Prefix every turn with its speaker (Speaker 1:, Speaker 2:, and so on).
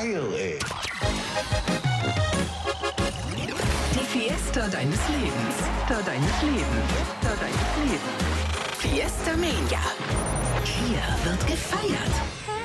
Speaker 1: geil, ey.
Speaker 2: Die Fiesta deines Lebens. Fiesta Mania. Hier wird gefeiert.